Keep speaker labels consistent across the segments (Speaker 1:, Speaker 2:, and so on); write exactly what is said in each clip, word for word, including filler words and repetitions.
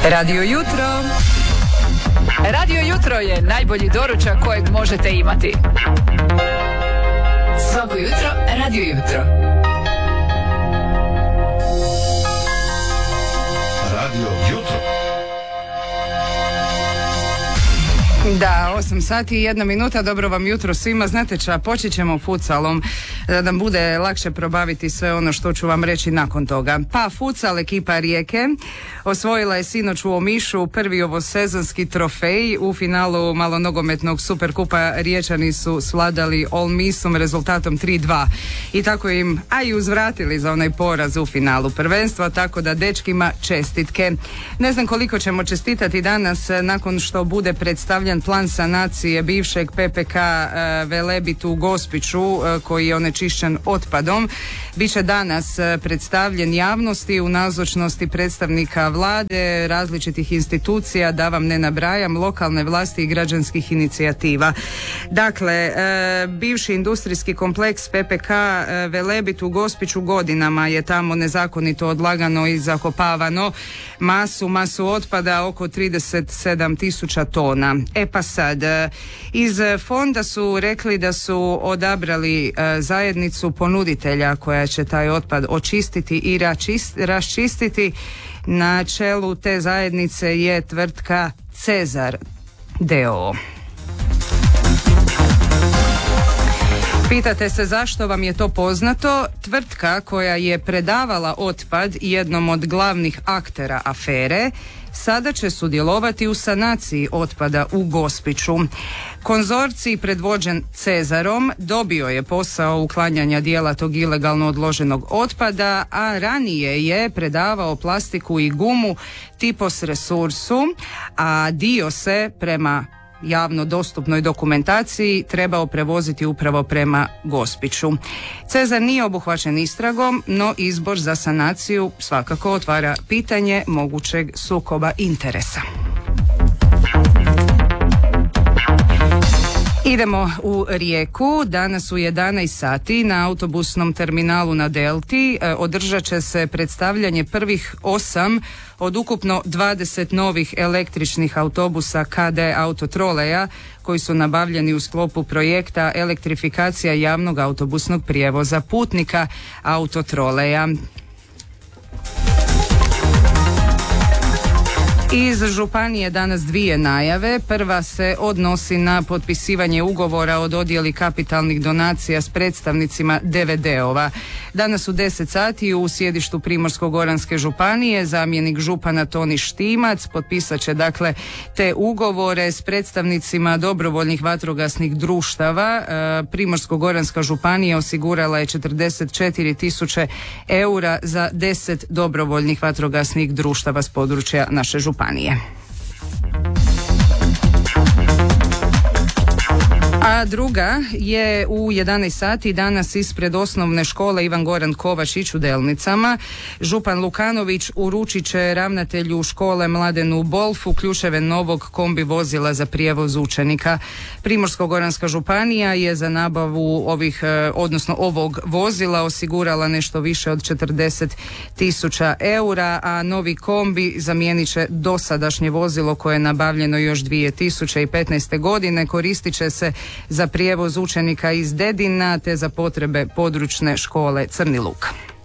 Speaker 1: Radio Jutro. Radio Jutro je najbolji doručak kojeg možete imati. Svako jutro, Radio Jutro.
Speaker 2: Radio Jutro.
Speaker 3: Da, osam sati i jedna minuta, dobro vam jutro svima. Znate ča, počet ćemo futsalom da nam bude lakše probaviti sve ono što ću vam reći nakon toga. Pa futsal ekipa Rijeke osvojila je sinoć u Omišu prvi ovosezonski trofej u finalu malonogometnog Superkupa. Riječani su svladali Olmisom rezultatom tri dva i tako im, a i uzvratili za onaj poraz u finalu prvenstva, tako da dečkima čestitke. Ne znam koliko ćemo čestitati danas nakon što bude predstavljen plan sanacije bivšeg P P K Velebit u Gospiću koji je onečišćen otpadom. Biće danas predstavljen javnosti u nazočnosti predstavnika vlade, različitih institucija, da vam ne nabrajam, lokalne vlasti i građanskih inicijativa. Dakle, bivši industrijski kompleks P P K Velebit u Gospiću godinama je tamo nezakonito odlagano i zakopavano masu, masu otpada, oko trideset sedam tisuća tona. E pa sad, iz fonda su rekli da su odabrali zajednicu ponuditelja koja će taj otpad očistiti i raščistiti. Na čelu te zajednice je tvrtka Cezar d o o. Pitate se zašto vam je to poznato? Tvrtka koja je predavala otpad jednom od glavnih aktera afere sada će sudjelovati u sanaciji otpada u Gospiću. Konzorcij predvođen Cezarom dobio je posao uklanjanja dijela tog ilegalno odloženog otpada, a ranije je predavao plastiku i gumu Tipos Resursu, a dio se prema javno dostupnoj dokumentaciji trebao prevoziti upravo prema Gospiću. Cezar nije obuhvaćen istragom, no izbor za sanaciju svakako otvara pitanje mogućeg sukoba interesa. Idemo u Rijeku. Danas u jedanaest sati na autobusnom terminalu na Delti e, održat će se predstavljanje prvih osam od ukupno dvadeset novih električnih autobusa K D Autotroleja koji su nabavljeni u sklopu projekta elektrifikacija javnog autobusnog prijevoza putnika Autotroleja. Iz županije danas dvije najave. Prva se odnosi na potpisivanje ugovora o dodjeli kapitalnih donacija s predstavnicima D V D-ova. Danas u deset sati u sjedištu Primorsko-goranske županije zamjenik župana Toni Štimac potpisat će dakle te ugovore s predstavnicima dobrovoljnih vatrogasnih društava. Primorsko-goranska županija osigurala je četrdeset četiri tisuće eura za deset dobrovoljnih vatrogasnih društava s područja naše županije. A druga je u jedanaest sati danas ispred osnovne škole Ivan Goran Kovačić u Delnicama. Župan Lukanović uručit će ravnatelju škole Mladenu Bolfu ključeve novog kombi vozila za prijevoz učenika. Primorsko-goranska županija je za nabavu ovih, odnosno ovog vozila osigurala nešto više od četrdeset tisuća eura, a novi kombi zamijenit će dosadašnje vozilo koje je nabavljeno još dvije tisuće petnaeste. godine. Koristit će se za prijevoz učenika iz Dedina te za potrebe područne škole Crni Luk.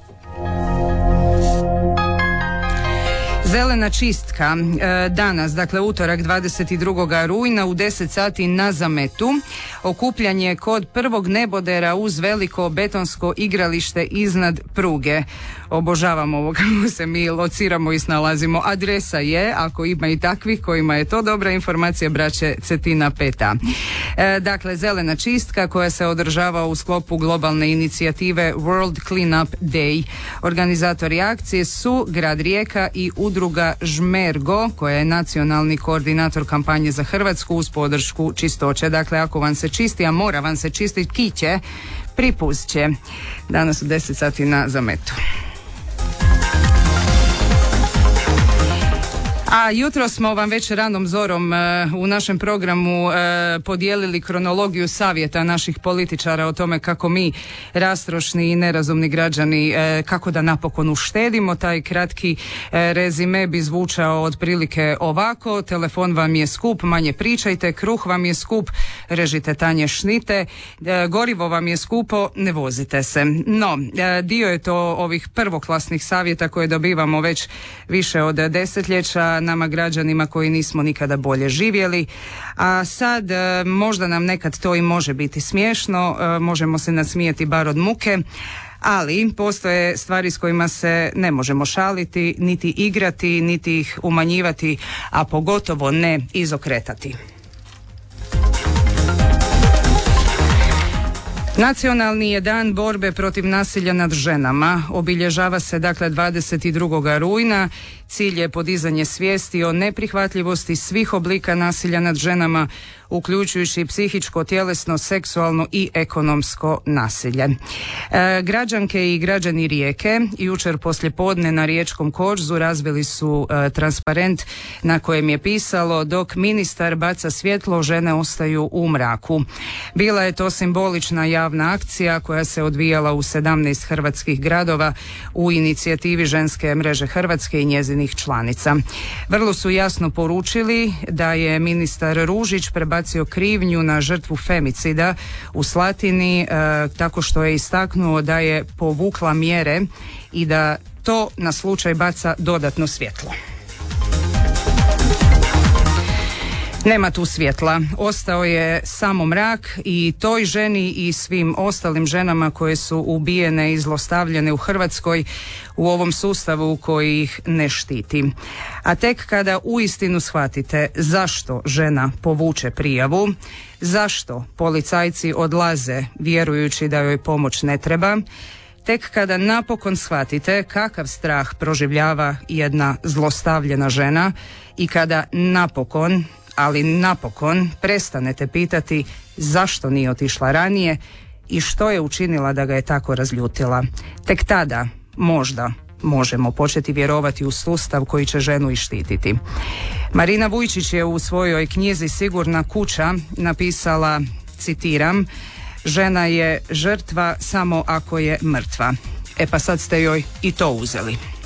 Speaker 3: Zelena čistka danas, dakle utorak dvadeset drugog rujna u deset sati na Zametu. Okupljanje kod prvog nebodera uz veliko betonsko igralište iznad pruge. Obožavamo ovo kako se mi lociramo i snalazimo. Adresa je, ako ima i takvih kojima je to dobra informacija, braće Cetina peta. E, dakle, zelena čistka koja se održava u sklopu globalne inicijative World Cleanup Day. Organizatori akcije su Grad Rijeka i udruga Žmergo, koja je nacionalni koordinator kampanje za Hrvatsku uz podršku čistoće. Dakle, ako vam se čisti, a mora vam se čistiti kiće, pripust će danas u deset sati na Zametu. A jutro smo vam već ranom zorom e, u našem programu e, podijelili kronologiju savjeta naših političara o tome kako mi, rastrošni i nerazumni građani, e, kako da napokon uštedimo. Taj kratki e, rezime bi zvučao otprilike ovako: telefon vam je skup, manje pričajte; kruh vam je skup, režite tanje šnite; e, gorivo vam je skupo, ne vozite se. No, e, dio je to ovih prvoklasnih savjeta koje dobivamo već više od desetljeća nama građanima koji nismo nikada bolje živjeli, a sad e, možda nam nekad to i može biti smiješno, e, možemo se nasmijeti bar od muke, ali postoje stvari s kojima se ne možemo šaliti, niti igrati, niti ih umanjivati, a pogotovo ne izokretati. Nacionalni je dan borbe protiv nasilja nad ženama. Obilježava se dakle dvadeset drugog rujna. Cilj je podizanje svijesti o neprihvatljivosti svih oblika nasilja nad ženama, uključujući psihičko, tjelesno, seksualno i ekonomsko nasilje. E, građanke i građani Rijeke jučer poslijepodne na riječkom Korzu razvili su e, transparent na kojem je pisalo: dok ministar baca svjetlo, žene ostaju u mraku. Bila je to simbolična javna akcija koja se odvijala u sedamnaest hrvatskih gradova u inicijativi Ženske mreže Hrvatske i njezinih članica. Vrlo su jasno poručili da je ministar Ružić prebacio krivnju na žrtvu femicida u Slatini, e, tako što je istaknuo da je povukla mjere i da to na slučaj baca dodatno svjetlo. Nema tu svjetla, ostao je samo mrak i toj ženi i svim ostalim ženama koje su ubijene i zlostavljane u Hrvatskoj u ovom sustavu koji ih ne štiti. A tek kada uistinu shvatite zašto žena povuče prijavu, zašto policajci odlaze vjerujući da joj pomoć ne treba, tek kada napokon shvatite kakav strah proživljava jedna zlostavljena žena i kada napokon, ali napokon prestanete pitati zašto nije otišla ranije i što je učinila da ga je tako razljutila, tek tada možda možemo početi vjerovati u sustav koji će ženu i štititi. Marina Vujčić je u svojoj knjizi Sigurna kuća napisala, citiram: žena je žrtva samo ako je mrtva. E pa sad ste joj i to uzeli.